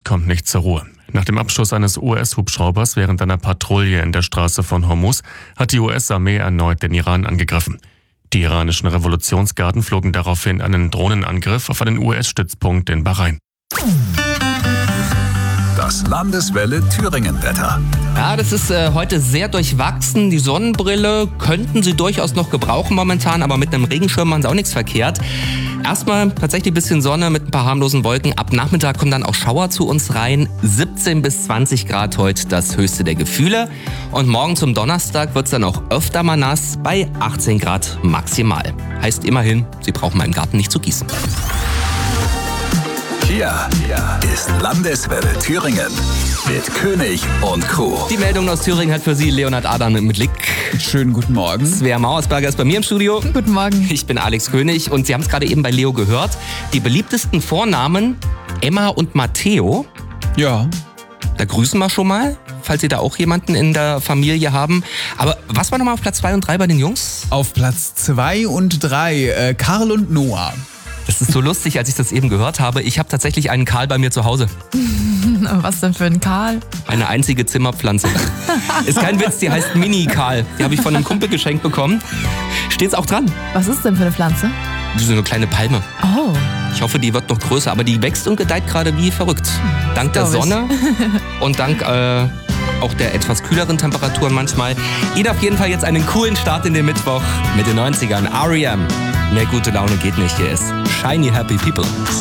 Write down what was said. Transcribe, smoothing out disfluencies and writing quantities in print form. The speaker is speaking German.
kommt nicht zur Ruhe. Nach dem Abschuss eines US-Hubschraubers während einer Patrouille in der Straße von Hormuz hat die US-Armee erneut den Iran angegriffen. Die iranischen Revolutionsgarden flogen daraufhin einen Drohnenangriff auf einen US-Stützpunkt in Bahrain. Das Landeswelle Thüringen-Wetter. Ja, das ist heute sehr durchwachsen. Die Sonnenbrille könnten Sie durchaus noch gebrauchen momentan, aber mit einem Regenschirm machen Sie auch nichts verkehrt. Erstmal tatsächlich ein bisschen Sonne mit ein paar harmlosen Wolken. Ab Nachmittag kommen dann auch Schauer zu uns rein. 17 bis 20 Grad heute das höchste der Gefühle. Und morgen zum Donnerstag wird es dann auch öfter mal nass bei 18 Grad maximal. Heißt immerhin, Sie brauchen mal im Garten nicht zu gießen. Hier ist Landeswelle Thüringen mit König und Co. Die Meldung aus Thüringen hat für Sie Leonhard Adam mit Lick. Schönen guten Morgen. Svea Mauersberger ist bei mir im Studio. Guten Morgen. Ich bin Alex König und Sie haben es gerade eben bei Leo gehört. Die beliebtesten Vornamen Emma und Matteo. Ja. Da grüßen wir schon mal, falls Sie da auch jemanden in der Familie haben. Aber was war nochmal auf Platz 2 und 3 bei den Jungs? Auf Platz 2 und 3 Karl und Noah. Das ist so lustig, als ich das eben gehört habe. Ich habe tatsächlich einen Karl bei mir zu Hause. Was denn für ein Karl? Eine einzige Zimmerpflanze. Ist kein Witz, die heißt Mini-Karl. Die habe ich von einem Kumpel geschenkt bekommen. Steht's auch dran. Was ist denn für eine Pflanze? So eine kleine Palme. Oh. Ich hoffe, die wird noch größer, aber die wächst und gedeiht gerade wie verrückt. Dank der Sonne und dank auch der etwas kühleren Temperaturen manchmal. Ihnen auf jeden Fall jetzt einen coolen Start in den Mittwoch mit den 90ern. R.E.M. Mehr gute Laune geht nicht. Hier ist Shiny Happy People.